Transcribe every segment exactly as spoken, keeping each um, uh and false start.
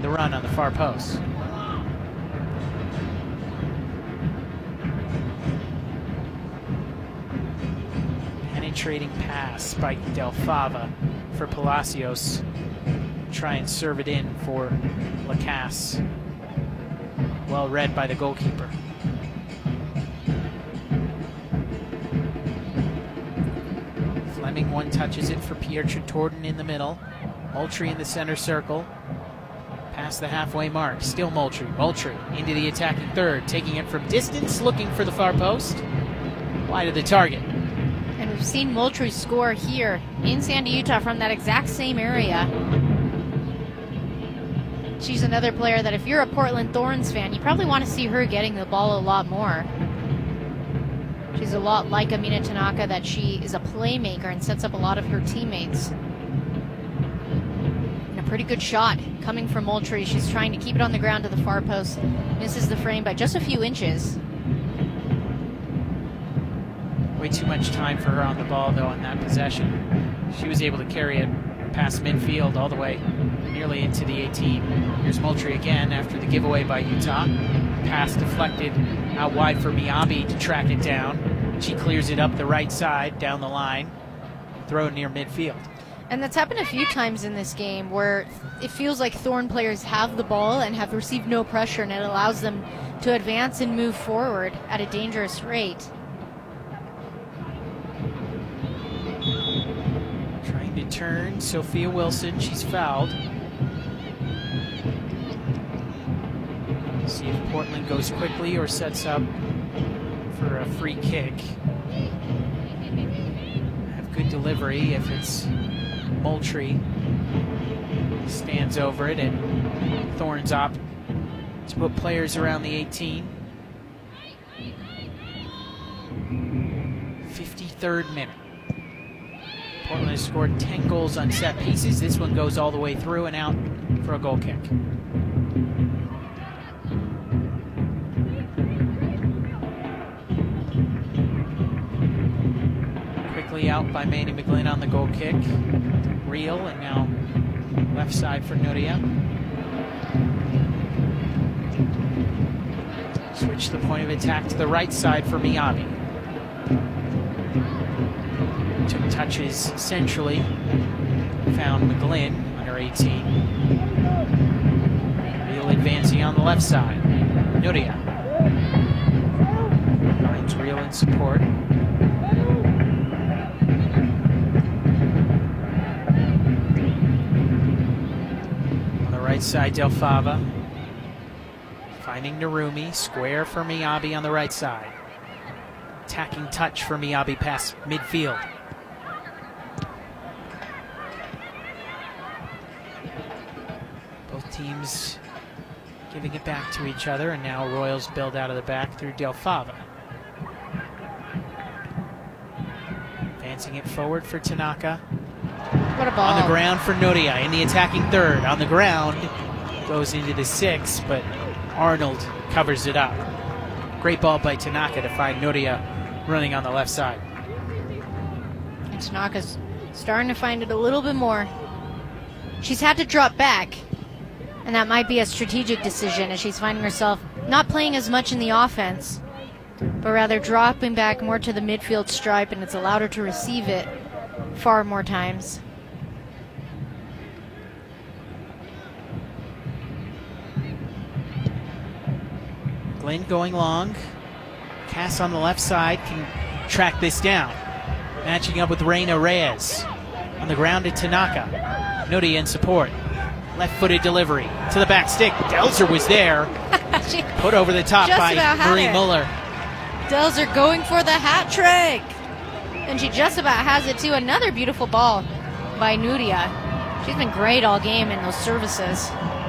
the run on the far post. Penetrating pass by Del Fava for Palacios. Try and serve it in for Lacasse. Well read by the goalkeeper. Fleming one touches it for Pierre Torden in the middle. Moultrie in the center circle. Past the halfway mark. Still Moultrie. Moultrie into the attacking third. Taking it from distance. Looking for the far post. Wide of the target. And we've seen Moultrie score here in Sandy, Utah from that exact same area. She's another player that if you're a Portland Thorns fan, you probably want to see her getting the ball a lot more. She's a lot like Amina Tanaka, that she is a playmaker and sets up a lot of her teammates. And a pretty good shot coming from Moultrie. She's trying to keep it on the ground to the far post. Misses the frame by just a few inches. Way too much time for her on the ball, though, on that possession. She was able to carry it past midfield all the way nearly into the eighteen. Here's Moultrie again after the giveaway by Utah. Pass deflected out wide for Miyabi to track it down. She clears it up the right side, down the line. Throw near midfield. And that's happened a few times in this game where it feels like Thorn players have the ball and have received no pressure, and it allows them to advance and move forward at a dangerous rate. Trying to turn, Sophia Wilson, she's fouled. See if Portland goes quickly or sets up for a free kick. Have good delivery if it's Moultrie. Stands over it, and Thorns opt to put players around the eighteen. fifty-third minute. Portland has scored ten goals on set pieces. This one goes all the way through and out for a goal kick. Quickly out by Manny McGlynn on the goal kick. Real, and now left side for Nuria. Switch the point of attack to the right side for Miyabi. Took touches centrally. Found McGlynn, under eighteen. Real advancing on the left side. Nuria. Finds Real in support. On the right side, Del Fava. Finding Narumi. Square for Miyabi on the right side. Attacking touch for Miyabi past midfield. Both teams giving it back to each other, and now Royals build out of the back through Del Fava. Advancing it forward for Tanaka. What a ball. On the ground for Nuria in the attacking third. On the ground, goes into the six, but Arnold covers it up. Great ball by Tanaka to find Nuria running on the left side. And Tanaka's starting to find it a little bit more. She's had to drop back, and that might be a strategic decision as she's finding herself not playing as much in the offense, but rather dropping back more to the midfield stripe, and it's allowed her to receive it far more times. Glenn going long. Cass on the left side can track this down. Matching up with Reina Reyes. On the ground to Tanaka. Nuria in support. Left-footed delivery to the back stick. Delzer was there. Put over the top by Marie Muller. Delzer going for the hat trick. And she just about has it too. Another beautiful ball by Nuria. She's been great all game in those services.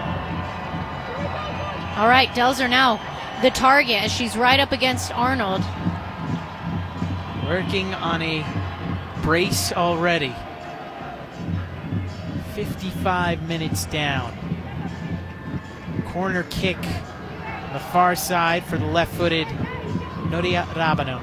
All right, Delzer now the target as she's right up against Arnold. Working on a brace already. fifty-five minutes down. Corner kick on the far side for the left-footed Nuria Rabano.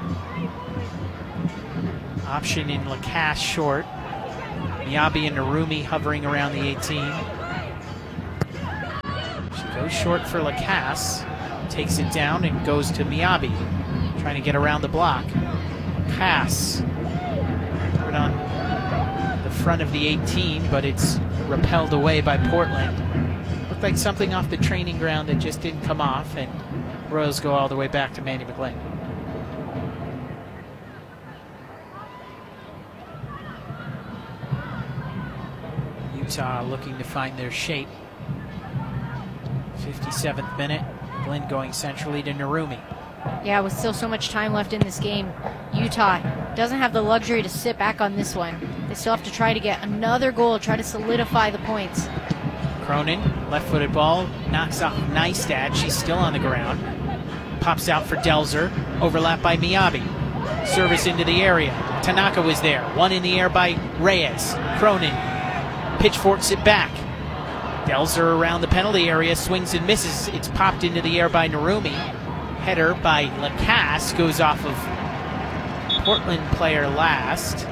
Option in Lacasse short. Miyabi and Narumi hovering around the eighteen. Goes short for Lacasse. Takes it down and goes to Miyabi. Trying to get around the block. Pass. Put on the front of the eighteen, but it's repelled away by Portland. Looked like something off the training ground that just didn't come off, and Royals go all the way back to Mandy McGlynn. Utah looking to find their shape. fifty-seventh minute, Glenn going centrally to Narumi. Yeah, with still so much time left in this game, Utah doesn't have the luxury to sit back on this one. They still have to try to get another goal, try to solidify the points. Cronin, left-footed ball, knocks off Neistat. She's still on the ground. Pops out for Delzer, overlapped by Miyabi. Service into the area. Tanaka was there. One in the air by Reyes. Cronin pitchforks it back. Delzer around the penalty area, swings and misses. It's popped into the air by Narumi. Header by Lacasse goes off of Portland player last.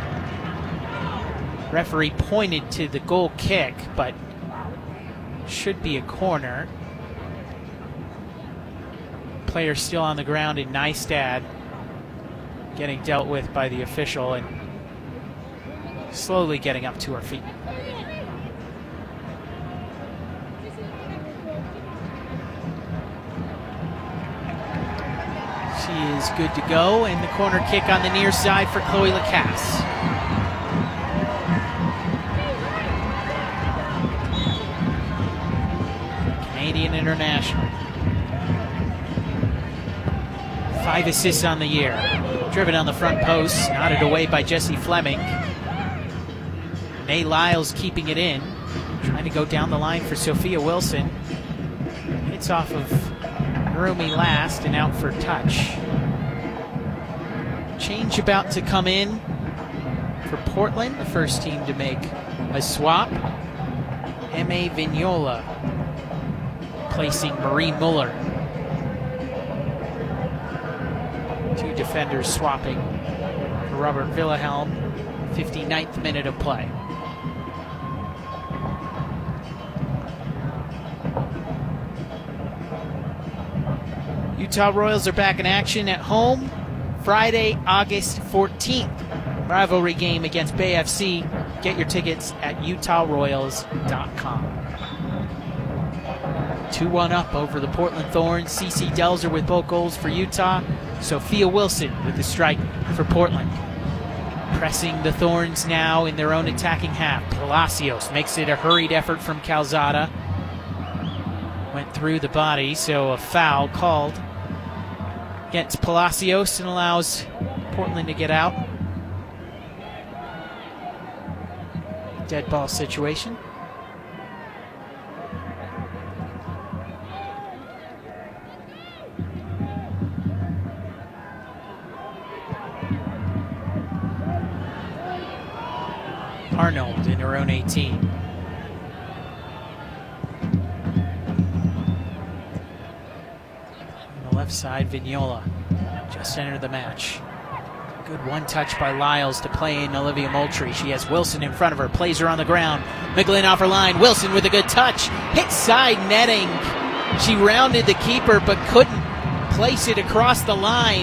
Referee pointed to the goal kick, but should be a corner. Player still on the ground in Neistat, getting dealt with by the official and slowly getting up to her feet. She is good to go, and the corner kick on the near side for Chloe Lacasse. Canadian international. Five assists on the year. Driven on the front post, nodded away by Jessie Fleming. Nay Lyles keeping it in. Trying to go down the line for Sophia Wilson. Hits off of Narumi last and out for touch. Change about to come in for Portland, the first team to make a swap. Emme Vignola placing Marie Muller. Two defenders swapping for Robert Villahelm. fifty-ninth minute of play. Utah Royals are back in action at home Friday, August fourteenth. Rivalry game against Bay F C. Get your tickets at utah royals dot com. two one up over the Portland Thorns. Cece Delzer with both goals for Utah. Sophia Wilson with the strike for Portland. Pressing the Thorns now in their own attacking half. Palacios makes it a hurried effort from Calzada. Went through the body, so a foul called against Palacios and allows Portland to get out. Dead ball situation. Arnold in her own eighteen. On the left side, Vignola just entered the match. Good one touch by Lyles to play in Olivia Moultrie. She has Wilson in front of her, plays her on the ground. McGlynn off her line. Wilson with a good touch. Hit side netting. She rounded the keeper but couldn't place it across the line.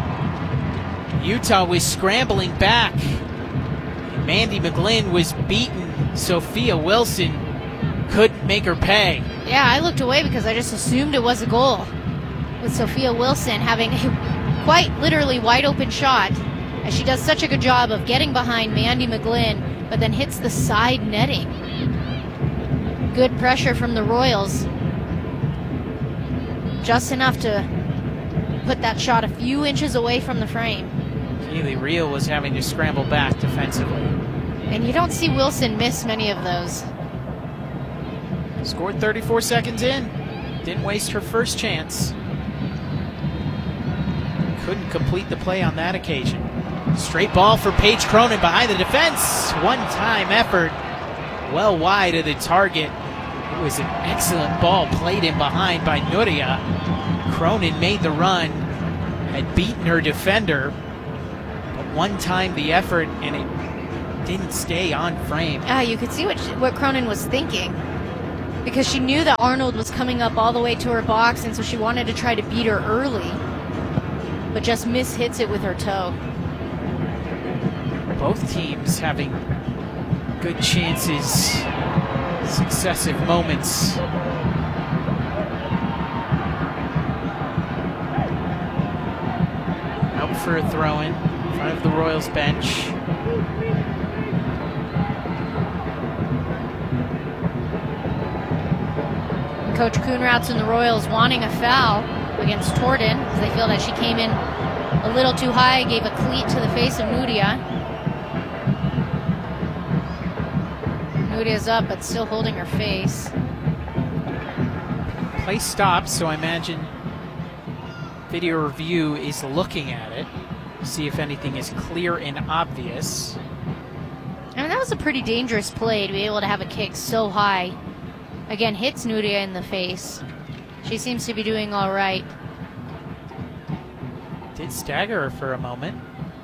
Utah was scrambling back. Mandy McGlynn was beaten. Sophia Wilson couldn't make her pay. Yeah, I looked away because I just assumed it was a goal, with Sophia Wilson having a quite literally wide open shot, as she does such a good job of getting behind Mandy McGlynn, but then hits the side netting. Good pressure from the Royals. Just enough to put that shot a few inches away from the frame. Kaylee Reel was having to scramble back defensively. And you don't see Wilson miss many of those. Scored thirty-four seconds in. Didn't waste her first chance. Couldn't complete the play on that occasion. Straight ball for Paige Cronin behind the defense. One-time effort. Well wide of the target. It was an excellent ball played in behind by Nuria. Cronin made the run. Had beaten her defender. One time the effort, and it didn't stay on frame. Ah, you could see what what Cronin was thinking. because she knew that Arnold was coming up all the way to her box, and so she wanted to try to beat her early, but just mishits it with her toe. Both teams having good chances, successive moments. Out for a throw-in in front of the Royals bench. Coach Kuhnrauts and the Royals wanting a foul against Torden because they feel that she came in a little too high, gave a cleat to the face of Nudia. Nudia's up, but still holding her face. Play stops, so I imagine video review is looking at it, see if anything is clear and obvious. I mean, that was a pretty dangerous play to be able to have a kick so high. Again, hits Nudia in the face. She seems to be doing all right. Did stagger her for a moment.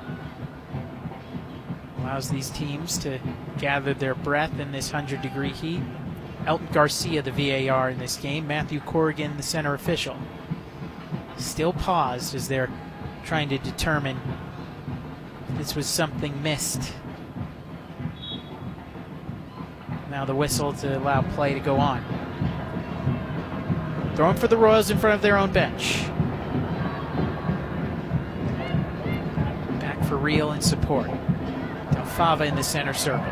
Allows these teams to gather their breath in this one hundred degree heat. Elton Garcia, the V A R in this game. Matthew Corrigan, the center official. Still paused as they're trying to determine if this was something missed. Now the whistle to allow play to go on. Throwing for the Royals in front of their own bench. Back for Real in support. Del Fava in the center circle.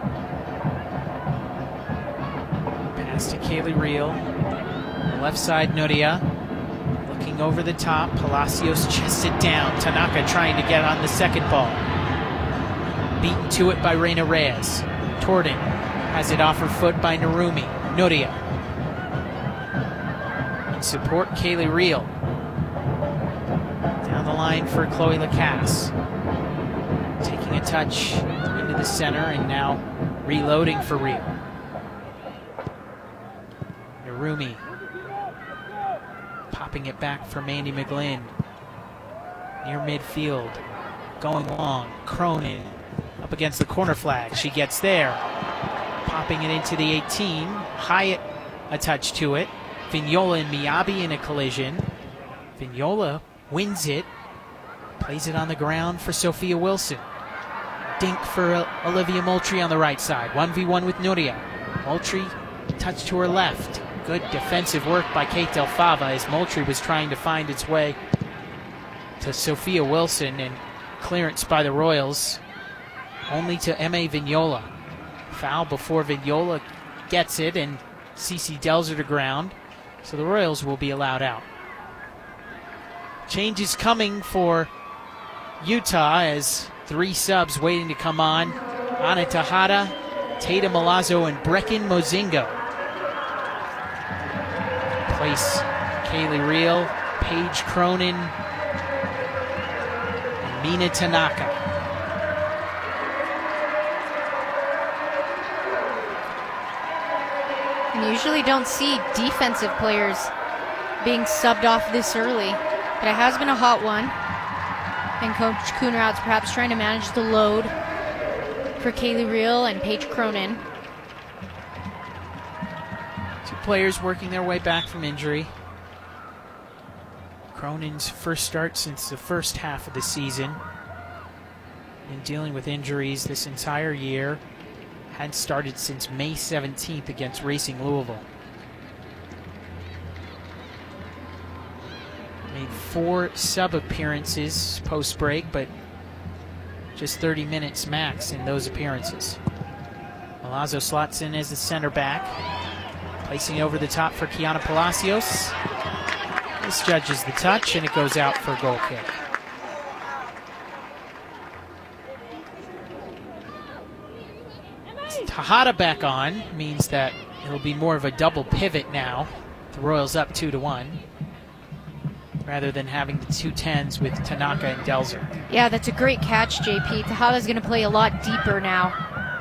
Pass to Kaylee Real. Left side, Nudia. Looking over the top. Palacios chests it down. Tanaka trying to get on the second ball. Beaten to it by Reina Reyes. Torden has it off her foot by Narumi. Nudia. In support, Kaylee Real. Down the line for Chloe Lacasse. Taking a touch into the center and now reloading for Real. Narumi. Popping it back for Mandy McGlynn. Near midfield. Going long. Cronin up against the corner flag. She gets there. Popping it into the eighteen. Hyatt a touch to it. Vignola and Miyabi in a collision. Vignola wins it. Plays it on the ground for Sophia Wilson. Dink for uh, Olivia Moultrie on the right side. one v one with Nudia. Moultrie touch to her left. Good defensive work by Kate Del Fava as Moultrie was trying to find its way to Sophia Wilson, and clearance by the Royals only to M A Vignola. Foul before Vignola gets it, and Cece Delzer to ground, so the Royals will be allowed out. Changes coming for Utah as three subs waiting to come on. Ana Tejada, Tatum Milazzo, and Brecken Mozingo. Place Kaylee Real, Paige Cronin, and Mina Tanaka. You usually don't see defensive players being subbed off this early, but it has been a hot one. And Coach Kuhnrauts perhaps trying to manage the load for Kaylee Real and Paige Cronin. Two players working their way back from injury. Cronin's first start since the first half of the season. Been dealing with injuries this entire year. Hadn't started since May seventeenth against Racing Louisville. Made four sub appearances post break, but just thirty minutes max in those appearances. Milazzo slots in as the center back, placing over the top for Kiana Palacios. This judges the touch, and it goes out for a goal kick. Tejada back on means that it'll be more of a double pivot now. The Royals up two to one, rather than having the two tens with Tanaka and Delzer. Yeah, that's a great catch, J P. Tejada's going to play a lot deeper now.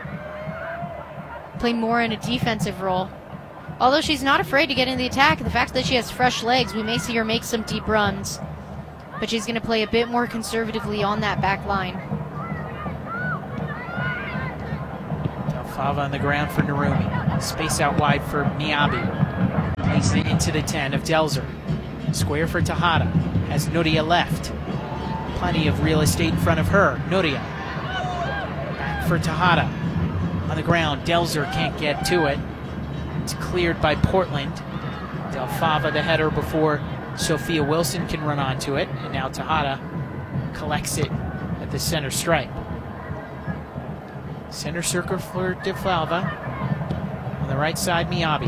Play more in a defensive role. Although she's not afraid to get in the attack, the fact that she has fresh legs, we may see her make some deep runs. But she's going to play a bit more conservatively on that back line. Fava on the ground for Narumi. Space out wide for Miyabi. Plays it into the ten of Delzer. Square for Tejada. Has Nuria left. Plenty of real estate in front of her. Nuria. Back for Tejada. On the ground. Delzer can't get to it. It's cleared by Portland. Del Fava the header before Sophia Wilson can run onto it. And now Tejada collects it at the center stripe. Center circle for De Fava. On the right side, Miyabi.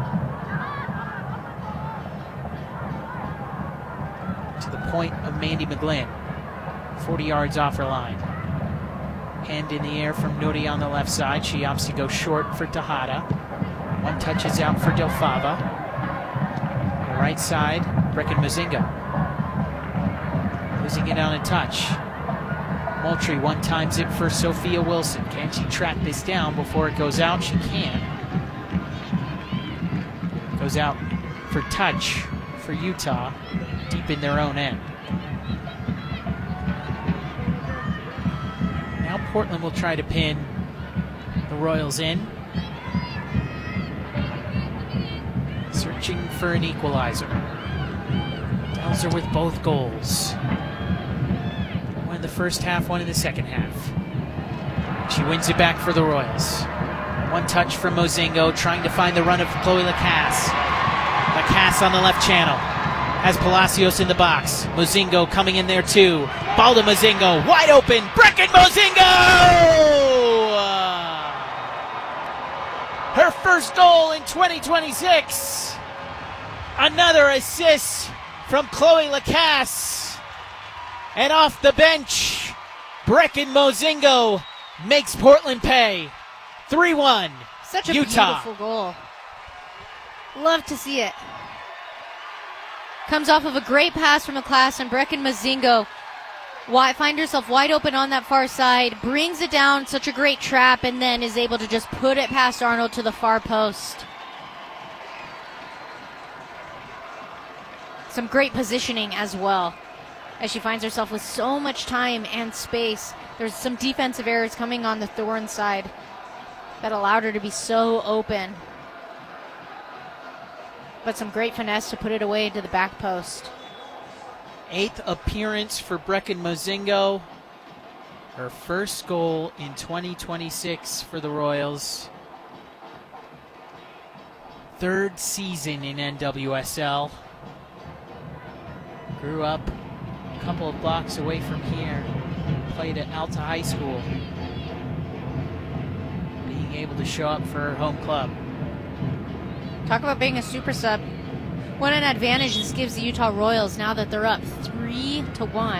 To the point of Mandy McGlynn. forty yards off her line. Hand in the air from Nuri on the left side. She opts to go short for Tejada. One touch is out for Del Fava. On the right side, Brecken Mozingo. Losing it on a touch. Moultrie one times it for Sophia Wilson. Can she track this down before it goes out? She can. Goes out for touch for Utah, deep in their own end. Now Portland will try to pin the Royals in. Searching for an equalizer. Delzer with both goals. One in the first half, one in the second half. She wins it back for the Royals. One touch from Mozingo, trying to find the run of Chloe Lacasse. Lacasse on the left channel. Has Palacios in the box. Mozingo coming in there too. Ball to Mozingo, wide open. Brecken Mozingo! Her first goal in twenty twenty-six. Another assist from Chloe Lacasse. And off the bench, Brecken Mozingo makes Portland pay. three one. Such a Utah. beautiful goal. Love to see it. Comes off of a great pass from Lacasse, and Brecken Mozingo find herself wide open on that far side, brings it down, such a great trap, and then is able to just put it past Arnold to the far post. Some great positioning as well, as she finds herself with so much time and space. There's some defensive errors coming on the Thorn side that allowed her to be so open. But some great finesse to put it away into the back post. Eighth appearance for Brecken Mozingo. Her first goal in twenty twenty-six for the Royals. Third season in N W S L. Grew up a couple of blocks away from here. Played at Alta High School. Being able to show up for her home club. Talk about being a super sub. What an advantage this gives the Utah Royals now that they're up three to one.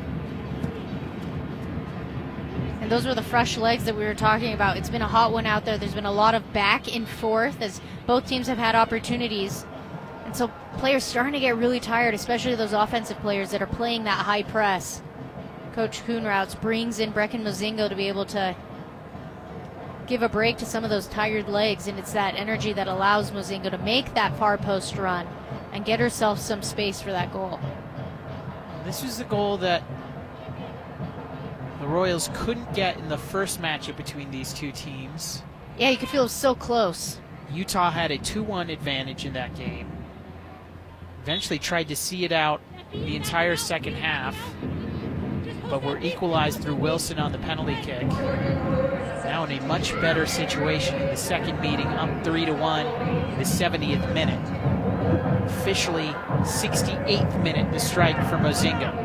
And those were the fresh legs that we were talking about. It's been a hot one out there. There's been a lot of back and forth as both teams have had opportunities. And so players starting to get really tired, especially those offensive players that are playing that high press. Coach Koenrauts brings in Brecken Mozingo to be able to give a break to some of those tired legs, and it's that energy that allows Mozingo to make that far post run and get herself some space for that goal. This was the goal that the Royals couldn't get in the first matchup between these two teams. Yeah, you could feel it was so close. Utah had a two one advantage in that game. Eventually tried to see it out the entire second half, but were equalized through Wilson on the penalty kick. Now in a much better situation in the second meeting, up three to one in the seventieth minute. Officially sixty-eighth minute, the strike for Mozingo.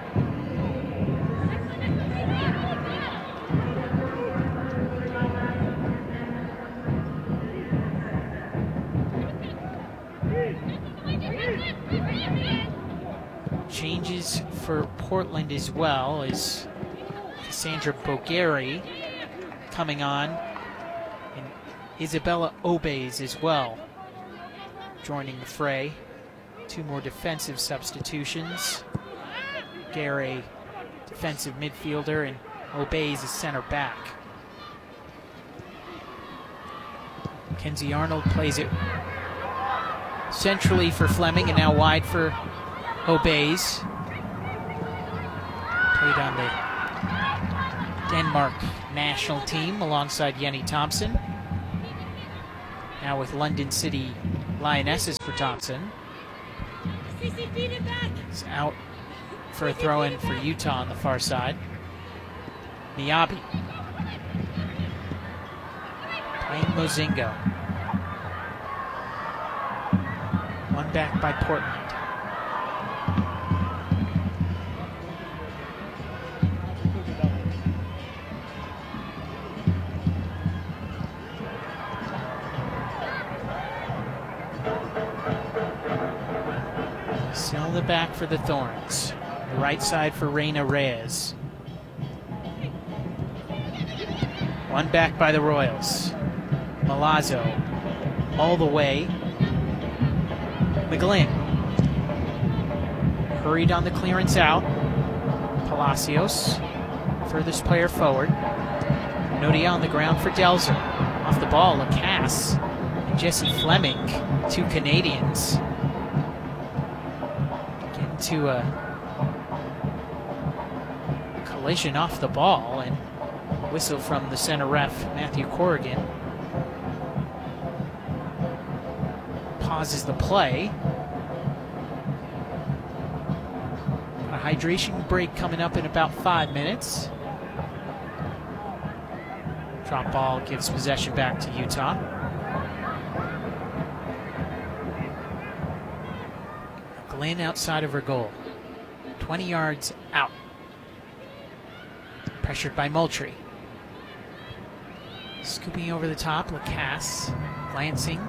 Changes for Portland as well as Cassandra Bogeri coming on, and Isabella Obeys as well joining the fray. Two more defensive substitutions. Gary, defensive midfielder, and Obeys a center back. Kenzie Arnold plays it centrally for Fleming and now wide for Obeys. Played on the Denmark national team alongside Yenny Thompson. Now with London City Lionesses for Thompson. He's out for a throw-in for Utah on the far side. Miyabi playing Mozingo. One back by Portland. Still in the back for the Thorns. The right side for Reina Reyes. One back by the Royals. Milazzo all the way. McGlynn hurried on the clearance out. Palacios, furthest player forward. Nodia on the ground for Delzer. Off the ball, Lacasse and Jesse Fleming, two Canadians. Get into a collision off the ball, and whistle from the center ref, Matthew Corrigan. Pauses the play. A hydration break coming up in about five minutes. Drop ball gives possession back to Utah. Glenn outside of her goal. twenty yards out. Pressured by Moultrie. Scooping over the top, Lacasse. Glancing.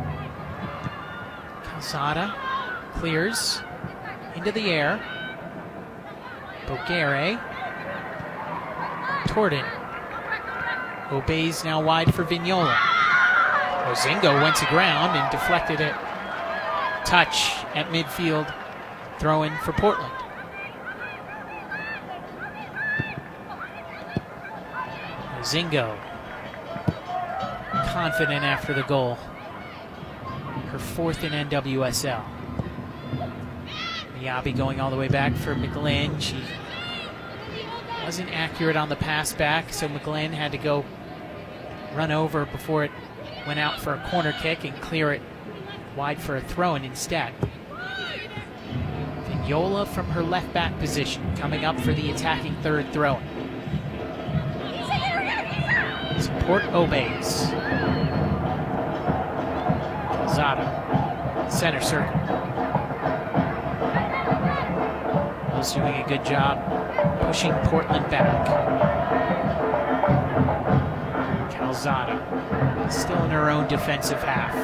Calzada clears into the air. Boguere. Torden obeys, now wide for Vignola. Mozingo went to ground and deflected it. Touch at midfield. Throw in for Portland. Mozingo confident after the goal. Her fourth in N W S L. Miyabi going all the way back for McGlynn. She wasn't accurate on the pass back, so McGlynn had to go run over before it went out for a corner kick and clear it wide for a throw-in instead. Vignola from her left back position coming up for the attacking third throw-in. Support obeys. Calzada, center circle. Was doing a good job pushing Portland back. Calzada still in her own defensive half.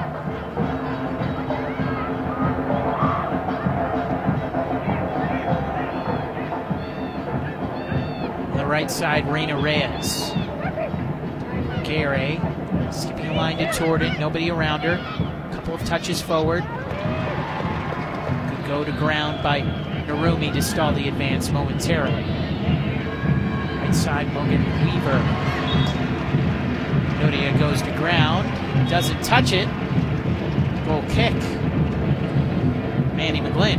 On the right side, Reina Reyes. Gare skipping a line to Torden, nobody around her. A couple of touches forward. Could go to ground by Narumi to stall the advance momentarily. Right side, Logan Weaver. Nodia goes to ground, doesn't touch it. Goal kick. Manny McGlynn.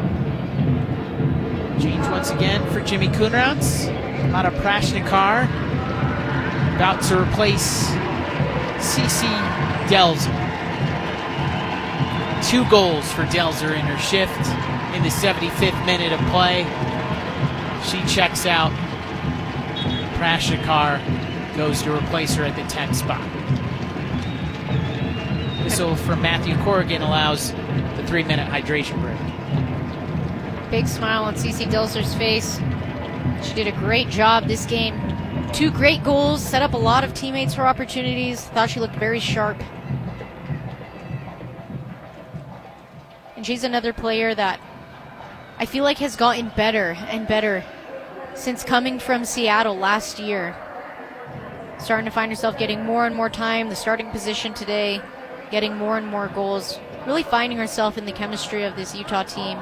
Change once again for Jimmy Koonrauts. Out of Prashnikar. About to replace Cece Delzer. Two goals for Delzer in her shift in the seventy-fifth minute of play. She checks out. Prashnikar goes to replace her at the tenth spot. Whistle from Matthew Corrigan allows the three-minute hydration break. Big smile on Cece Delzer's face. She did a great job this game. Two great goals, set up a lot of teammates for opportunities. Thought she looked very sharp. And she's another player that I feel like has gotten better and better since coming from Seattle last year. Starting to find herself getting more and more time, the starting position today, getting more and more goals, really finding herself in the chemistry of this Utah team.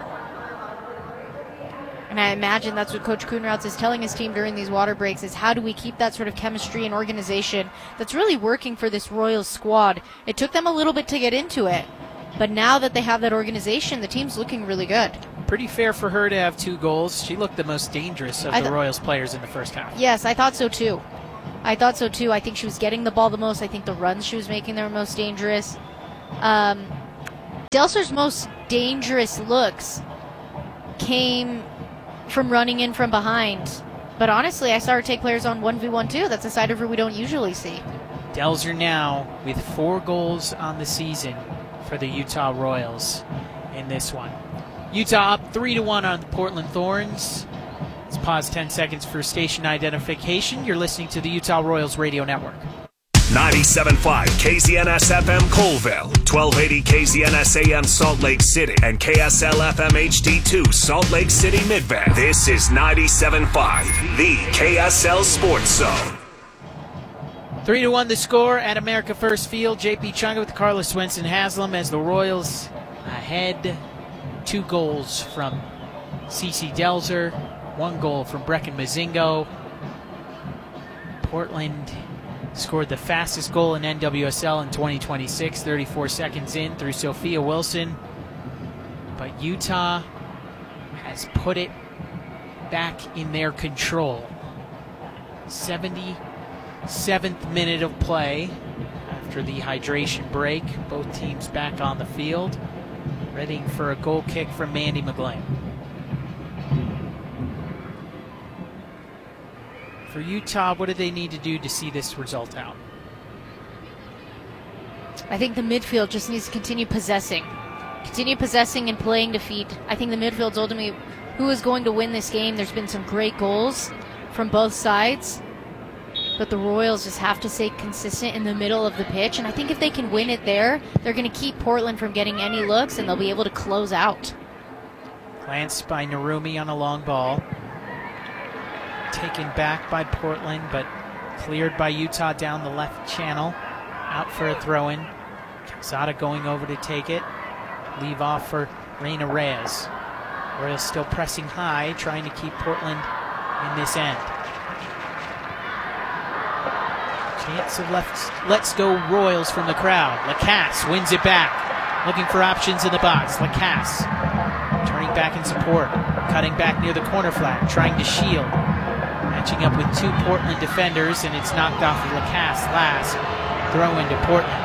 And I imagine that's what Coach Koonrauts is telling his team during these water breaks, is how do we keep that sort of chemistry and organization that's really working for this Royals squad. It took them a little bit to get into it, but now that they have that organization, the team's looking really good. Pretty fair for her to have two goals. She looked the most dangerous of th- the Royals players in the first half. Yes, I thought so too. I thought so too. I think she was getting the ball the most. I think the runs she was making they were most dangerous. Um, Delser's most dangerous looks came from running in from behind. But honestly, I saw her take players on one v one too. That's a side of her we don't usually see. Delser now with four goals on the season for the Utah Royals in this one. Utah up three to one on the Portland Thorns. Let's pause ten seconds for station identification. You're listening to the Utah Royals Radio Network. ninety-seven point five K Z N S F M Colville, twelve eighty K Z N S A M Salt Lake City, and K S L F M H D two Salt Lake City Midvale. This is ninety-seven point five, the K S L Sports Zone. three to one the score at America First Field. J P Chunga with Carlos Swenson Haslam as the Royals ahead. Two goals from Cece Delser, one goal from Brecken Mozingo. Portland scored the fastest goal in N W S L in twenty twenty-six, thirty-four seconds in through Sophia Wilson. But Utah has put it back in their control. seventy-seventh minute of play after the hydration break. Both teams back on the field, ready for a goal kick from Mandy McGlynn. For Utah, what do they need to do to see this result out? I think the midfield just needs to continue possessing. Continue possessing and playing defeat. I think the midfield's ultimately who is going to win this game. There's been some great goals from both sides, but the Royals just have to stay consistent in the middle of the pitch, and I think if they can win it there, they're going to keep Portland from getting any looks, and they'll be able to close out. Glanced by Narumi on a long ball. Taken back by Portland, but cleared by Utah down the left channel. Out for a throw-in. Calzada going over to take it. Leave off for Reina Reyes. Royals still pressing high, trying to keep Portland in this end. Chance of left, let's go Royals from the crowd. Lacasse wins it back. Looking for options in the box. Lacasse turning back in support. Cutting back near the corner flag, trying to shield. Matching up with two Portland defenders, and it's knocked off of Lacasse last. Throw into Portland.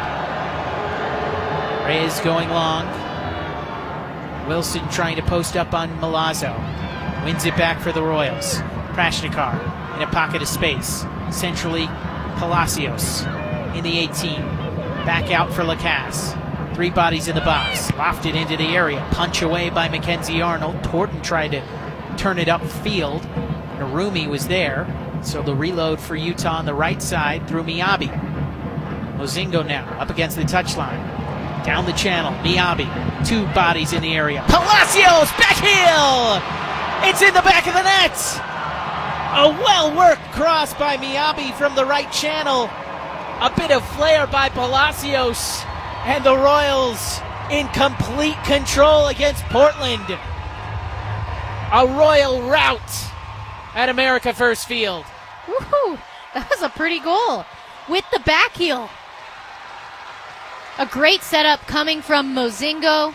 Reyes going long. Wilson trying to post up on Milazzo. Wins it back for the Royals. Prashnikar in a pocket of space. Centrally, Palacios in the eighteen. Back out for Lacasse. Three bodies in the box. Lofted into the area. Punch away by Mackenzie Arnold. Torton tried to turn it upfield. Narumi was there, so the reload for Utah on the right side through Miyabi. Mozingo now up against the touchline. Down the channel, Miyabi. Two bodies in the area. Palacios, back heel! It's in the back of the net! A well-worked cross by Miyabi from the right channel. A bit of flair by Palacios. And the Royals in complete control against Portland. A Royal rout at America First Field. Woohoo! That was a pretty goal. With the back heel. A great setup coming from Mozingo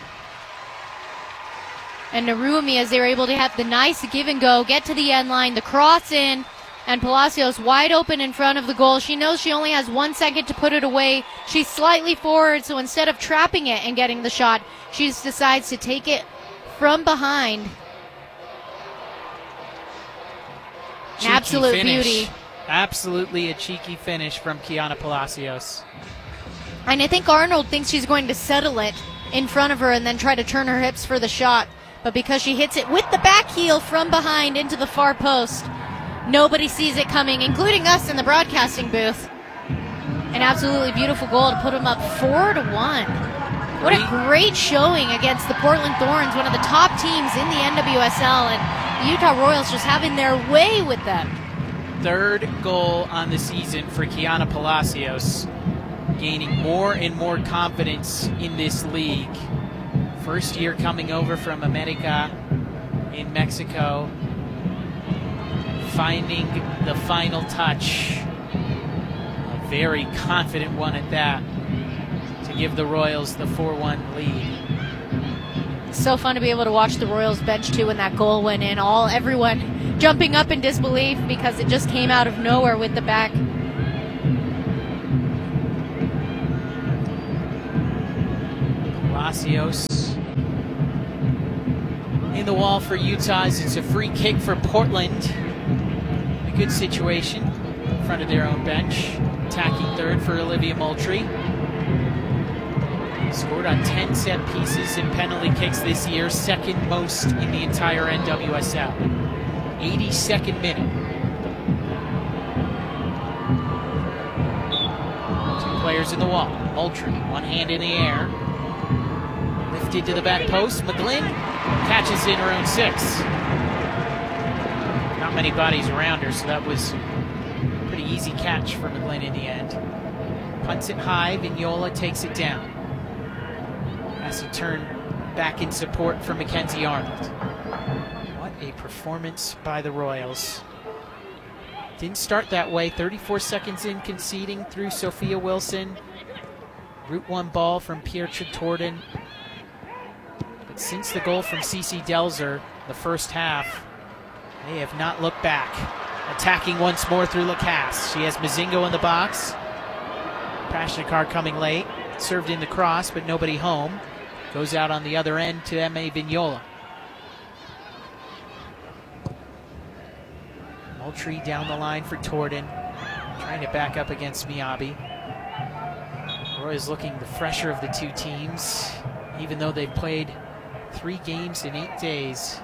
and Narumi as they were able to have the nice give and go, get to the end line, the cross in, and Palacios wide open in front of the goal. She knows she only has one second to put it away. She's slightly forward, so instead of trapping it and getting the shot, she just decides to take it from behind. Cheeky Absolute finish. beauty. Absolutely a cheeky finish from Kiana Palacios. And I think Arnold thinks she's going to settle it in front of her and then try to turn her hips for the shot. But because she hits it with the back heel from behind into the far post, nobody sees it coming, including us in the broadcasting booth. An absolutely beautiful goal to put them up four to one. What a great showing against the Portland Thorns, one of the top teams in the N W S L, and the Utah Royals just having their way with them. Third goal on the season for Kiana Palacios, gaining more and more confidence in this league. First year coming over from America in Mexico, finding the final touch. A very confident one at that, to give the Royals the four one lead. So fun to be able to watch the Royals bench too when that goal went in. All everyone jumping up in disbelief because it just came out of nowhere with the back Palacios in the wall for Utah as it's a free kick for Portland. A good situation in front of their own bench. Attacking third for Olivia Moultrie. Scored on ten set pieces and penalty kicks this year, second most in the entire N W S L. eighty-second minute. Two players in the wall. Moultrie, one hand in the air. Lifted to the back post. McGlynn catches in her own six. Not many bodies around her, so that was a pretty easy catch for McGlynn in the end. Punts it high. Vignola takes it down. Has to turn back in support for Mackenzie Arnold. What a performance by the Royals. Didn't start that way. thirty-four seconds in, conceding through Sophia Wilson. Route one ball from Pierre Torden. But since the goal from Cece Delzer, the first half, they have not looked back. Attacking once more through Lacasse. She has Mazingo in the box. Prashnikar coming late. Served in the cross, but nobody home. Goes out on the other end to M A Vignola. Moultrie down the line for Torden. Trying to back up against Miyabi. Roy's looking the fresher of the two teams, even though they've played three games in eight days.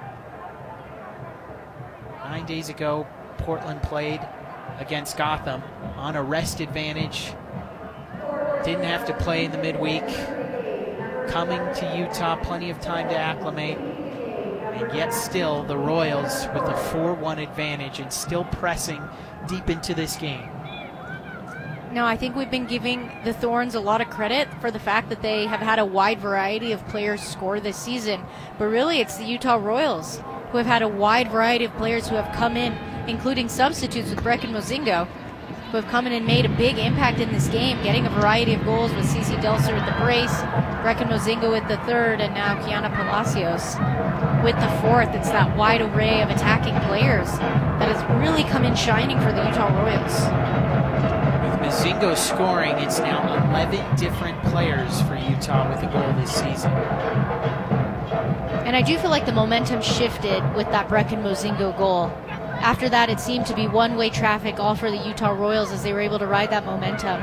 Nine days ago, Portland played against Gotham on a rest advantage. Didn't have to play in the midweek. Coming to Utah, plenty of time to acclimate. And yet still, the Royals with a four one advantage and still pressing deep into this game. No, I think we've been giving the Thorns a lot of credit for the fact that they have had a wide variety of players score this season. But really, it's the Utah Royals who have had a wide variety of players who have come in, including substitutes with Brecken Mozingo, who have come in and made a big impact in this game, getting a variety of goals with Cece Delzer with the brace, Brecken Mozingo with the third, and now Kiana Palacios with the fourth. It's that wide array of attacking players that has really come in shining for the Utah Royals. With Mozingo scoring, it's now eleven different players for Utah with a goal this season. And I do feel like the momentum shifted with that Brecken Mozingo goal. After that, it seemed to be one-way traffic all for the Utah Royals as they were able to ride that momentum.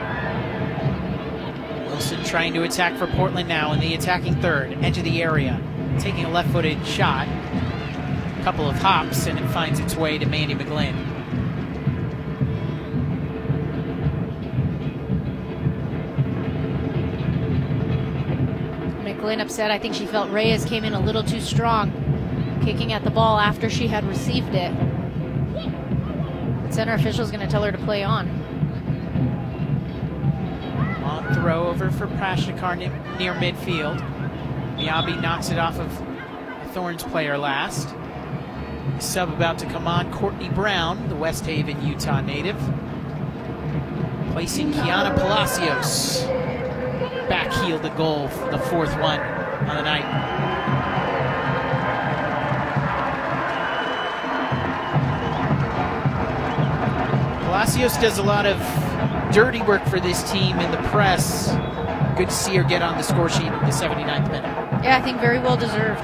Wilson trying to attack for Portland now in the attacking third, edge of the area, taking a left-footed shot. A couple of hops, and it finds its way to Mandy McGlynn. McGlynn upset. I think she felt Reyes came in a little too strong, kicking at the ball after she had received it. The center official is going to tell her to play on. Long throw over for Prashnikar near midfield. Miyabi knocks it off of a Thorns player last. The sub about to come on, Courtney Brown, the West Haven, Utah native. Placing Kiana Palacios. Backheeled the goal, the fourth one on the night. Palacios does a lot of dirty work for this team in the press. Good to see her get on the score sheet in the seventy-ninth minute. Yeah, I think very well deserved.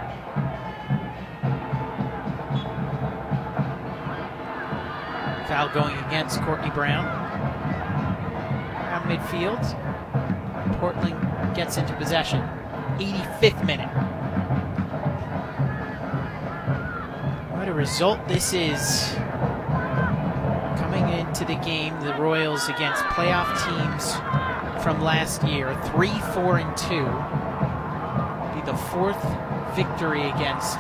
Foul going against Courtney Brown. Around midfield. Portland gets into possession. eighty-fifth minute. What a result this is. Coming into the game, the Royals against playoff teams from last year, three, four, and two. Be the fourth victory against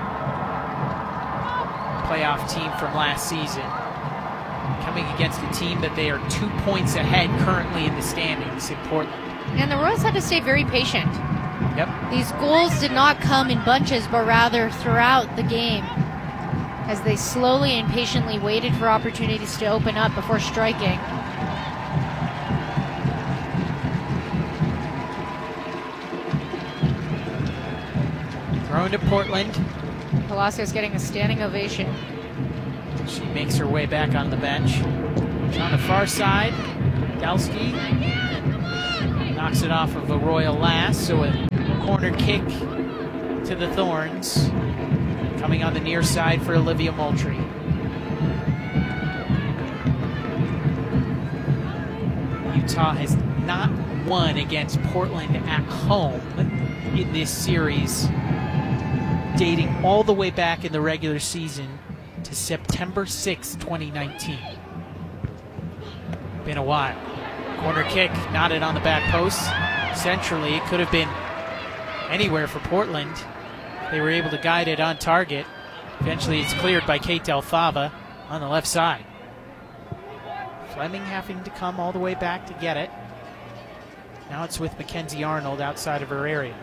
playoff team from last season. Coming against a team that they are two points ahead currently in the standings in Portland. And the Royals had to stay very patient. Yep. These goals did not come in bunches, but rather throughout the game, as they slowly and patiently waited for opportunities to open up before striking. Thrown to Portland. Palacios getting a standing ovation. She makes her way back on the bench. On the far side, Dalsky Knocks it off of a Royal last, so a corner kick to the Thorns. Coming on the near side for Olivia Moultrie. Utah has not won against Portland at home in this series, dating all the way back in the regular season to September sixth, twenty nineteen. Been a while. Corner kick, knotted on the back post. Centrally, it could have been anywhere for Portland. They were able to guide it on target. Eventually, it's cleared by Kate Del Fava on the left side. Fleming having to come all the way back to get it. Now it's with Mackenzie Arnold outside of her area.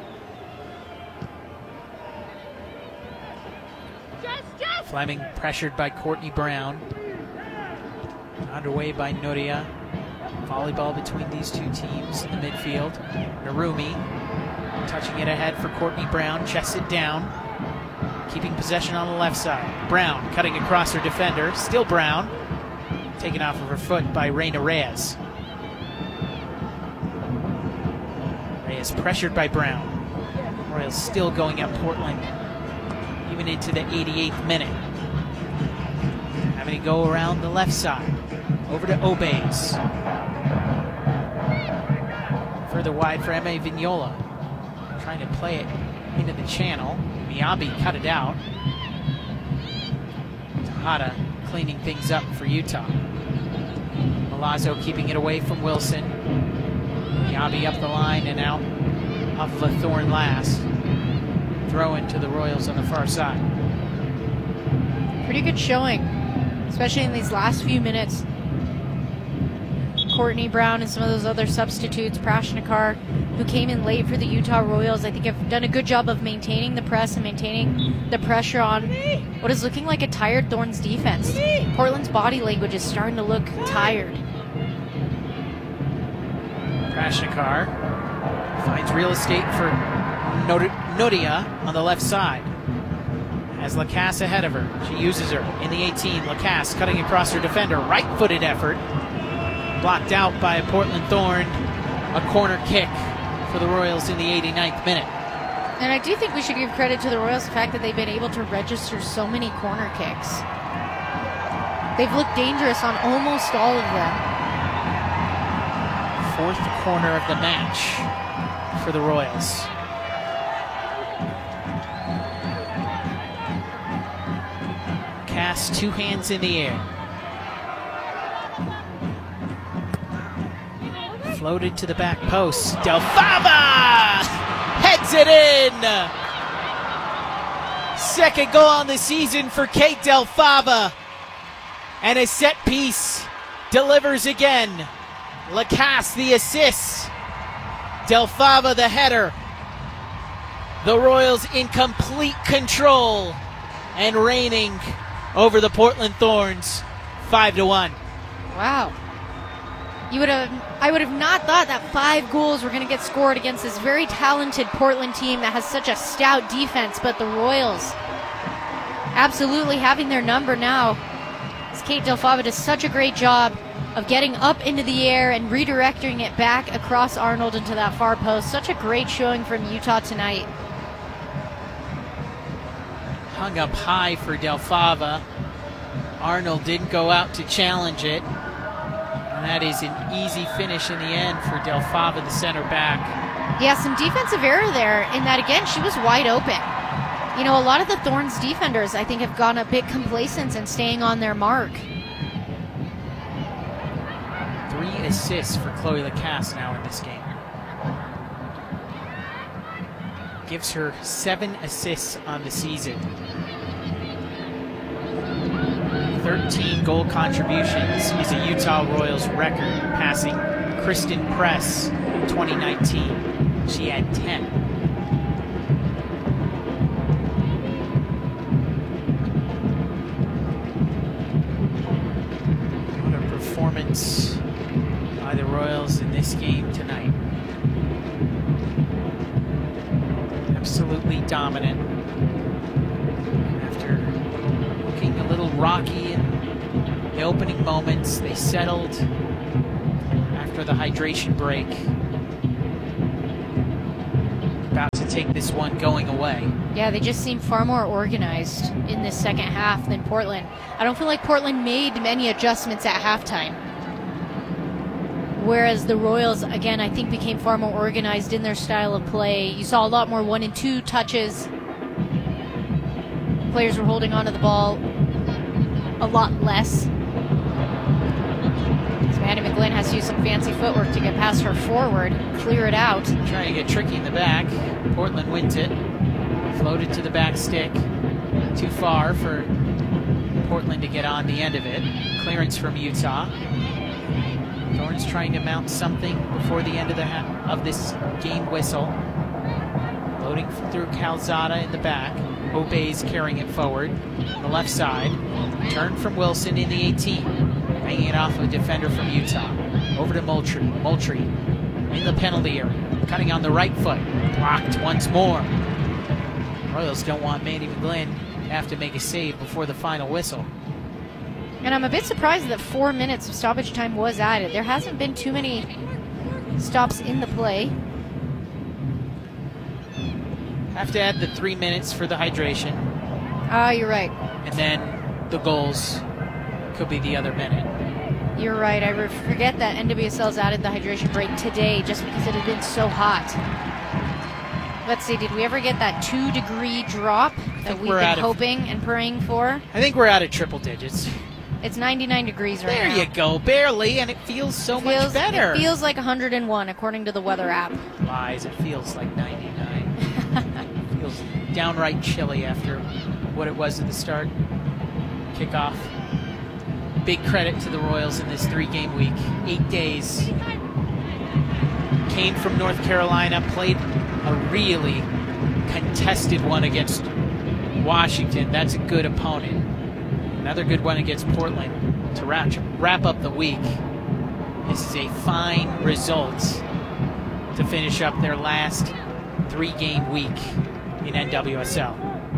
Fleming pressured by Courtney Brown. Underway by Nuria. Volleyball between these two teams in the midfield. Narumi touching it ahead for Courtney Brown. Chests it down. Keeping possession on the left side. Brown cutting across her defender. Still Brown. Taken off of her foot by Reina Reyes. Reyes pressured by Brown. Royals still going at Portland. Even into the eighty-eighth minute. Having to go around the left side. Over to Obeys. Further wide for Eme Vignola. Trying to play it into the channel. Miyabi cut it out. Tejada cleaning things up for Utah. Milazzo keeping it away from Wilson. Miyabi up the line and out of the Thorn last. Throw into the Royals on the far side. Pretty good showing, especially in these last few minutes. Courtney Brown and some of those other substitutes, Prashnikar, who came in late for the Utah Royals, I think have done a good job of maintaining the press and maintaining the pressure on what is looking like a tired Thorns defense. Portland's body language is starting to look tired. Prashnikar finds real estate for Nuria on the left side. Has Lacasse ahead of her. She uses her in the eighteen. Lacasse cutting across her defender. Right-footed effort. Blocked out by a Portland Thorn. A corner kick for the Royals in the eighty-ninth minute. And I do think we should give credit to the Royals the fact that they've been able to register so many corner kicks. They've looked dangerous on almost all of them. Fourth corner of the match for the Royals. Cast two hands in the air. Floated to the back post. Del Fava heads it in. Second goal on the season for Kate Del Fava. And a set piece delivers again. Lacasse the assist. Del Fava the header. The Royals in complete control and reigning over the Portland Thorns, five to one. Wow. You would have, I would have not thought that five goals were going to get scored against this very talented Portland team that has such a stout defense, but the Royals absolutely having their number now. As Kate Del Fava does such a great job of getting up into the air and redirecting it back across Arnold into that far post. Such a great showing from Utah tonight. Hung up high for Del Fava. Arnold didn't go out to challenge it. And that is an easy finish in the end for Del Fava, the center back. Yeah, some defensive error there in that, again, she was wide open. You know, a lot of the Thorns defenders, I think, have gone a bit complacent and staying on their mark. Three assists for Chloe Lacasse now in this game. Gives her seven assists on the season. thirteen goal contributions is a Utah Royals record, passing Kristen Press in twenty nineteen. She had ten. What a performance by the Royals in this game tonight. Absolutely dominant. After looking a little rocky in the opening moments, they settled after the hydration break. this one going away. Yeah, they just seem far more organized in this second half than Portland. I don't feel like Portland made many adjustments at halftime. Whereas the Royals, again, I think became far more organized in their style of play. You saw a lot more one and two touches. Players were holding onto the ball a lot less. So Maddie McGlynn has to use some fancy footwork to get past her forward, clear it out. Trying to get tricky in the back. Portland wins it. Floated to the back stick. Too far for Portland to get on the end of it. Clearance from Utah. Thorns trying to mount something before the end of the ha- of this game whistle. Loading through Calzada in the back. Obeys carrying it forward on the left side. Turn from Wilson in the eighteen. Hanging it off a defender from Utah. Over to Moultrie. Moultrie in the penalty area. Cutting on the right foot. Blocked once more. Royals don't want Maddie McGlynn to have to make a save before the final whistle. And I'm a bit surprised that four minutes of stoppage time was added. There hasn't been too many stops in the play. Have to add the three minutes for the hydration. Ah, uh, you're right. And then the goals could be the other minute. You're right. I forget that N W S L's added the hydration break today just because it had been so hot. Let's see, did we ever get that two degree drop that we've been hoping and praying for? I think we're out of triple digits. It's ninety-nine degrees right there now. There you go, barely, and it feels so it feels, much better. It feels like one hundred and one according to the weather app. Lies, it feels like ninety-nine. It feels downright chilly after what it was at the start. Kickoff. Big credit to the Royals in this three-game week. Eight days. Came from North Carolina, played a really contested one against Washington. That's a good opponent. Another good one against Portland to wrap, wrap up the week. This is a fine result to finish up their last three-game week in N W S L.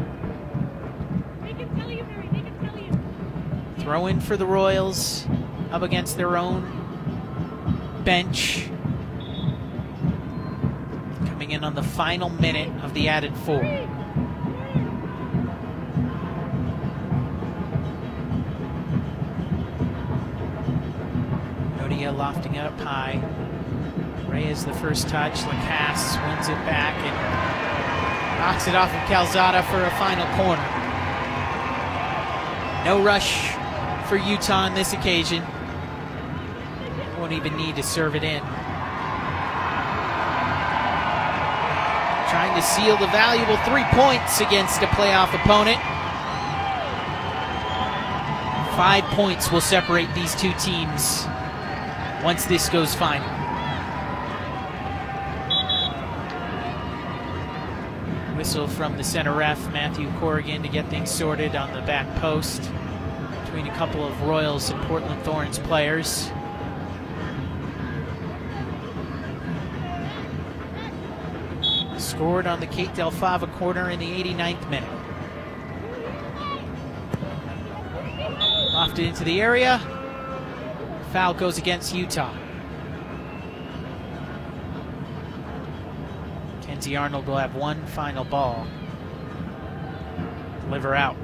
Throw in for the Royals up against their own bench. Coming in on the final minute of the added four. Nodia lofting it up high. Reyes the first touch. Lacasse wins it back and knocks it off of Calzada for a final corner. No rush for Utah on this occasion. Won't even need to serve it in. Trying to seal the valuable three points against a playoff opponent. Five points will separate these two teams once this goes final. Whistle from the center ref, Matthew Corrigan, to get things sorted on the back post between a couple of Royals and Portland Thorns players. Scored on the Kate Del Fava corner in the eighty-ninth minute. Lofted into the area. Foul goes against Utah. Kenzie Arnold will have one final ball. Deliver out.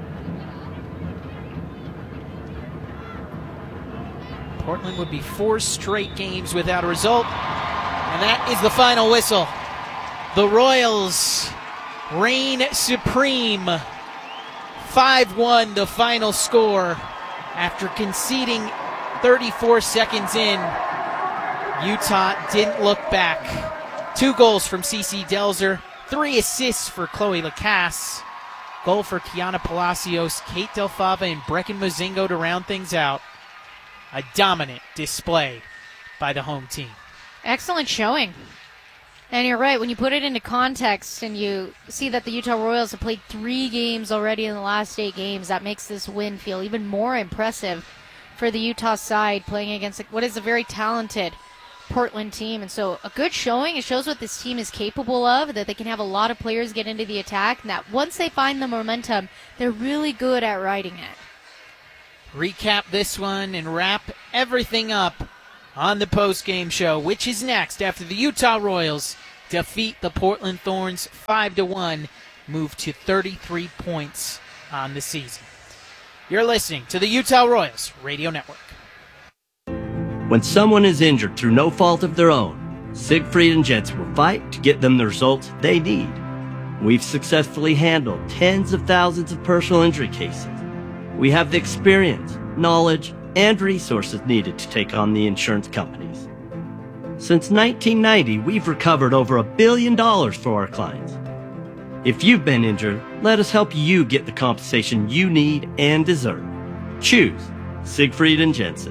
Portland would be four straight games without a result. And that is the final whistle. The Royals reign supreme. five one the final score after conceding thirty-four seconds in. Utah didn't look back. Two goals from Cece Delzer, three assists for Chloe Lacasse, goal for Kiana Palacios, Kate Del Fava, and Brecken Mozingo to round things out. A dominant display by the home team. Excellent showing. And you're right, when you put it into context and you see that the Utah Royals have played three games already in the last eight games, that makes this win feel even more impressive for the Utah side, playing against what is a very talented Portland team. And so a good showing. It shows what this team is capable of, that they can have a lot of players get into the attack, and that once they find the momentum, they're really good at riding it. Recap this one and wrap everything up on the post-game show, which is next after the Utah Royals defeat the Portland Thorns five to one, move to thirty-three points on the season. You're listening to the Utah Royals Radio Network. When someone is injured through no fault of their own, Siegfried and Jensen will fight to get them the results they need. We've successfully handled tens of thousands of personal injury cases. We have the experience, knowledge, and resources needed to take on the insurance companies. Since nineteen ninety, we've recovered over a billion dollars for our clients. If you've been injured, let us help you get the compensation you need and deserve. Choose Siegfried and Jensen.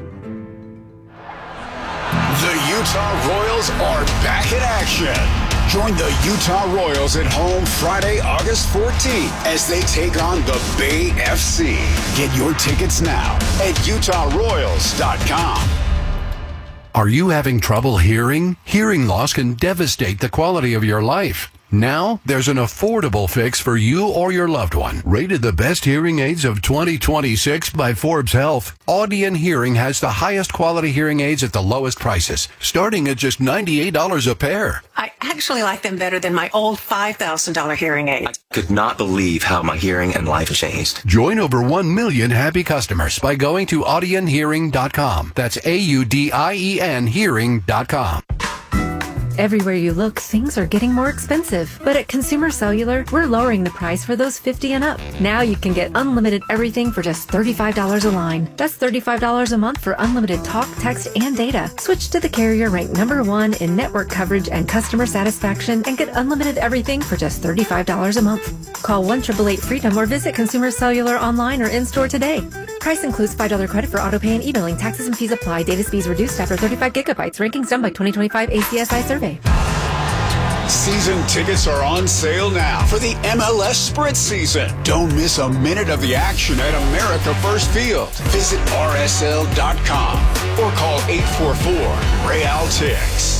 The Utah Royals are back in action. Join the Utah Royals at home Friday, August fourteenth as they take on the Bay F C. Get your tickets now at utah royals dot com. Are you having trouble hearing? Hearing loss can devastate the quality of your life. Now, there's an affordable fix for you or your loved one. Rated the best hearing aids of twenty twenty-six by Forbes Health, Audion Hearing has the highest quality hearing aids at the lowest prices, starting at just ninety-eight dollars a pair. I actually like them better than my old five thousand dollars hearing aids. I could not believe how my hearing and life changed. Join over one million happy customers by going to audion hearing dot com. That's A U D I E N hearing dot com. Everywhere you look, things are getting more expensive. But at Consumer Cellular, we're lowering the price for those fifty and up. Now you can get unlimited everything for just thirty-five dollars a line. That's thirty-five dollars a month for unlimited talk, text, and data. Switch to the carrier ranked number one in network coverage and customer satisfaction and get unlimited everything for just thirty-five dollars a month. Call one eight eight eight freedom or visit Consumer Cellular online or in-store today. Price includes five dollars credit for auto pay and e-billing. Taxes and fees apply. Data speeds reduced after thirty-five gigabytes. Rankings done by twenty twenty-five A C S I survey. Season tickets are on sale now for the M L S Sprint season. Don't miss a minute of the action at America First Field. Visit R S L dot com or call eight four four Real Tix.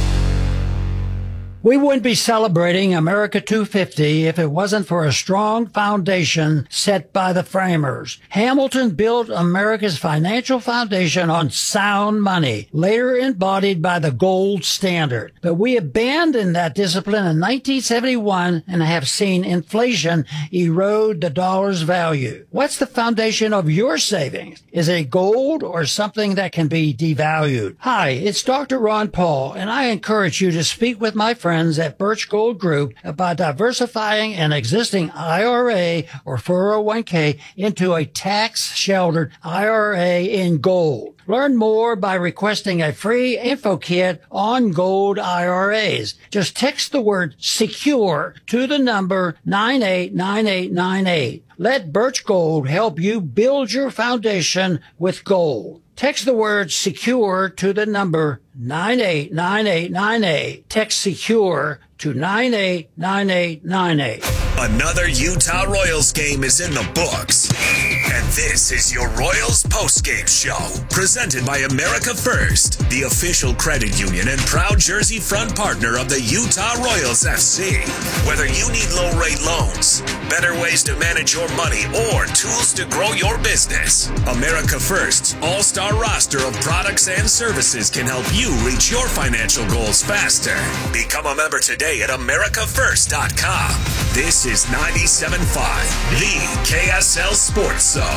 We wouldn't be celebrating America two fifty if it wasn't for a strong foundation set by the framers. Hamilton built America's financial foundation on sound money, later embodied by the gold standard. But we abandoned that discipline in nineteen seventy-one and have seen inflation erode the dollar's value. What's the foundation of your savings? Is it gold or something that can be devalued? Hi, it's Doctor Ron Paul, and I encourage you to speak with my friends at Birch Gold Group about diversifying an existing I R A or four oh one k into a tax-sheltered I R A in gold. Learn more by requesting a free info kit on gold I R As. Just text the word SECURE to the number nine eight nine eight nine eight. Let Birch Gold help you build your foundation with gold. Text the word SECURE to the number nine eight nine eight nine eight. Text SECURE to nine eight nine eight nine eight. Another Utah Royals game is in the books. And this is your Royals postgame show, presented by America First, the official credit union and proud jersey front partner of the Utah Royals F C. Whether you need low-rate loans, better ways to manage your money, or tools to grow your business, America First's all-star roster of products and services can help you reach your financial goals faster. Become a member today at america first dot com. This is ninety-seven point five, the K S L Sports Zone.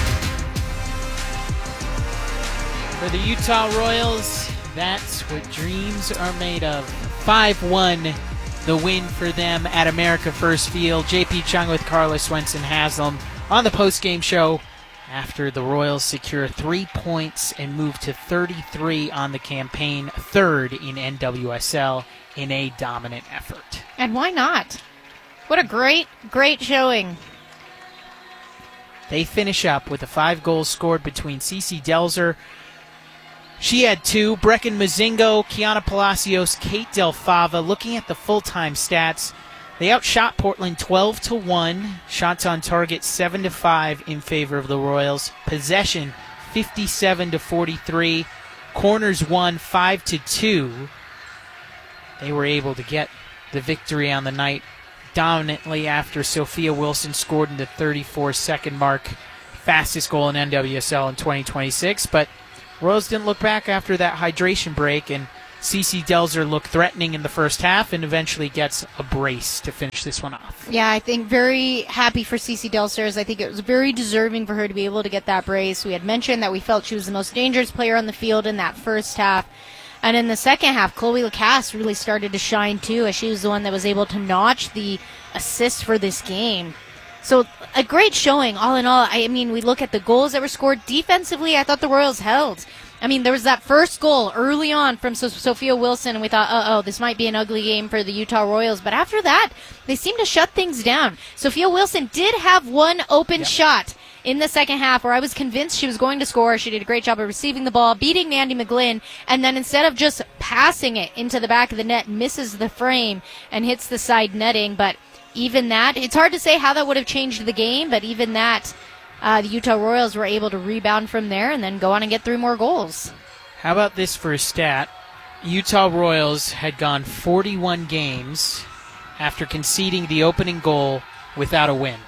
For the Utah Royals, that's what dreams are made of. five one, the win for them at America First Field. J P Chung with Carlos Swenson Haslam on the postgame show after the Royals secure three points and move to thirty-three on the campaign, third in N W S L in a dominant effort. And why not? What a great, great showing. They finish up with the five goals scored between Cece Delzer. She had two. Brecken Mozingo, Kiana Palacios, Kate Del Fava. Looking at the full-time stats, they outshot Portland twelve to one. Shots on target seven to five in favor of the Royals. Possession fifty-seven to forty-three. Corners won five to two. They were able to get the victory on the night dominantly after Sophia Wilson scored in the thirty-four second mark. Fastest goal in N W S L in twenty twenty-six. But Royals didn't look back after that hydration break, and Cece Delzer looked threatening in the first half and eventually gets a brace to finish this one off. Yeah, I think very happy for Cece Delzer. I think it was very deserving for her to be able to get that brace. We had mentioned that we felt she was the most dangerous player on the field in that first half. And in the second half, Chloe Lacasse really started to shine too, as she was the one that was able to notch the assist for this game. So a great showing, all in all. I mean, we look at the goals that were scored. Defensively, I thought the Royals held. I mean, there was that first goal early on from so- Sophia Wilson, and we thought, uh-oh, this might be an ugly game for the Utah Royals. But after that, they seemed to shut things down. Sophia Wilson did have one open yep. shot in the second half where I was convinced she was going to score. She did a great job of receiving the ball, beating Mandy McGlynn, and then instead of just passing it into the back of the net, misses the frame and hits the side netting. But even that, it's hard to say how that would have changed the game, but even that, Uh, the Utah Royals were able to rebound from there and then go on and get three more goals. How about this for a stat? Utah Royals had gone forty-one games after conceding the opening goal without a win.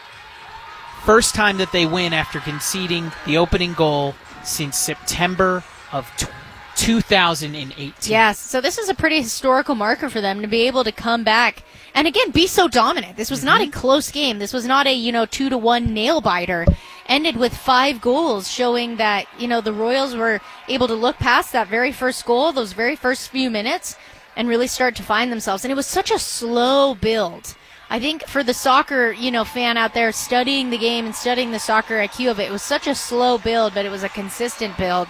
First time that they win after conceding the opening goal since September of two thousand eighteen. Yes, so this is a pretty historical marker for them to be able to come back and again be so dominant. This was mm-hmm. not a close game. This was not a, you know, two to one nail biter. Ended with five goals, showing that, you know, the Royals were able to look past that very first goal, those very first few minutes, and really start to find themselves. And it was such a slow build. I think for the soccer, you know, fan out there studying the game and studying the soccer I Q of it, it was such a slow build, but it was a consistent build.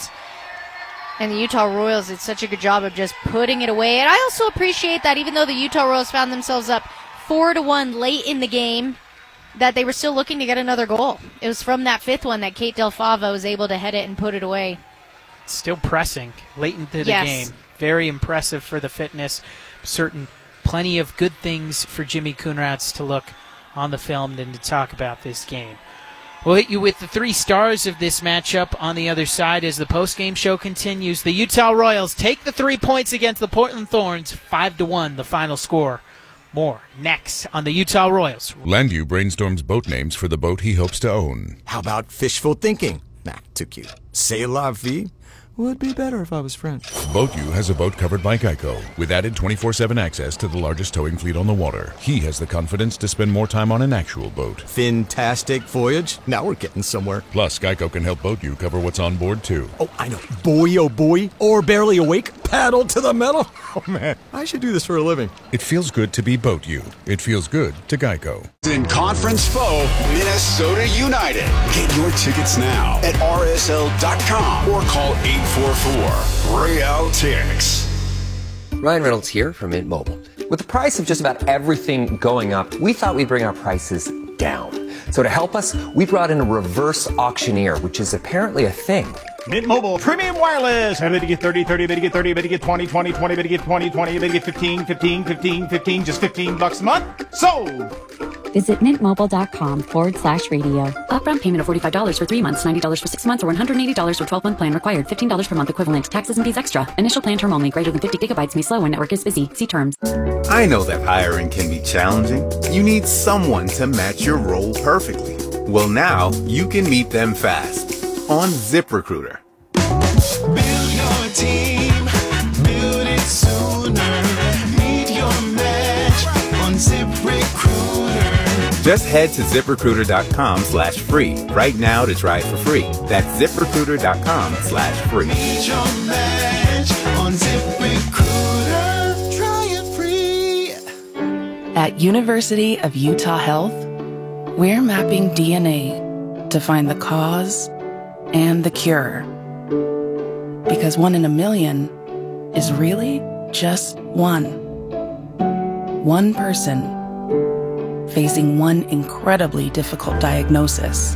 And the Utah Royals did such a good job of just putting it away. And I also appreciate that even though the Utah Royals found themselves up four to one late in the game, that they were still looking to get another goal. It was from that fifth one that Kate Del Fava was able to head it and put it away. Still pressing late into the yes. game. Very impressive for the fitness. Certain plenty of good things for Jimmy Koenraads to look on the film and to talk about this game. We'll hit you with the three stars of this matchup on the other side as the post-game show continues. The Utah Royals take the three points against the Portland Thorns, five to one, the final score. More next on the Utah Royals. Landu brainstorms boat names for the boat he hopes to own. How about fishful thinking? Nah, too cute. C'est la vie? Would be better if I was French. BoatU has a boat covered by Geico with added twenty-four seven access to the largest towing fleet on the water. He has the confidence to spend more time on an actual boat. Fantastic voyage. Now we're getting somewhere. Plus, Geico can help BoatU cover what's on board, too. Oh, I know. Boy, oh boy. Or barely awake. Paddle to the metal. Oh, man. I should do this for a living. It feels good to be BoatU. It feels good to Geico. In conference foe, Minnesota United. Get your tickets now at R S L dot com or call eight four four Real Tix. Ryan Reynolds here from Mint Mobile. With the price of just about everything going up, we thought we'd bring our prices down. So to help us, we brought in a reverse auctioneer, which is apparently a thing. Mint Mobile Premium Wireless. How to get thirty, thirty, better get thirty, better get twenty, twenty, twenty, better get twenty, twenty, better get fifteen, fifteen, fifteen, fifteen, just fifteen bucks a month. Sold! Visit mintmobile.com forward slash radio. Upfront payment of forty-five dollars for three months, ninety dollars for six months, or one hundred eighty dollars for twelve-month plan required. fifteen dollars per month equivalent. Taxes and fees extra. Initial plan term only. Greater than fifty gigabytes may slow when network is busy. See terms. I know that hiring can be challenging. You need someone to match your role perfectly. Well, now you can meet them fast on ZipRecruiter. Build your team. Build it sooner. Meet your match on ZipRecruiter. Just head to ZipRecruiter.com slash free right now to try it for free. That's ZipRecruiter.com slash free. Meet your match on ZipRecruiter. Try it free. At University of Utah Health, we're mapping D N A to find the cause and the cure. Because one in a million is really just one. One person facing one incredibly difficult diagnosis.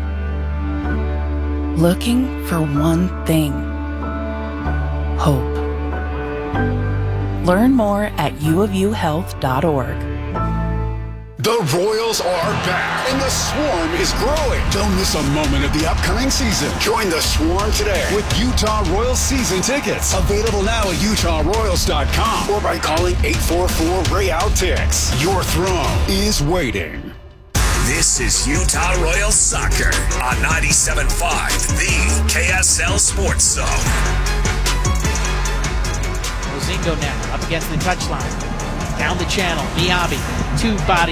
Looking for one thing. Hope. Learn more at u of u health dot org. The Royals are back, and the Swarm is growing. Don't miss a moment of the upcoming season. Join the Swarm today with Utah Royals season tickets. Available now at Utah Royals dot com or by calling eight four four Real Tix. Your throne is waiting. This is Utah Royals Soccer on ninety-seven point five, the K S L Sports Zone. Mozingo now up against the touchline. Down the channel, Miyabi, two body